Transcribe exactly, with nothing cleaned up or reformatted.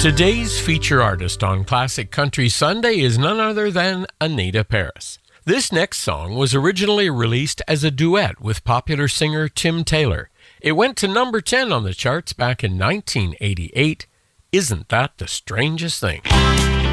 Today's feature artist on Classic Country Sunday is none other than Anita Paris. This next song was originally released as a duet with popular singer Tim Taylor. It went to number ten on the charts back in nineteen eighty-eight. Isn't that the strangest thing?